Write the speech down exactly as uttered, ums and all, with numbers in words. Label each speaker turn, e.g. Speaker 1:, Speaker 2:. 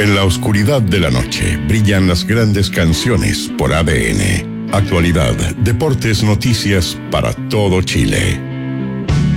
Speaker 1: En la oscuridad de la noche brillan las grandes canciones por A D N. Actualidad, deportes, noticias para todo Chile.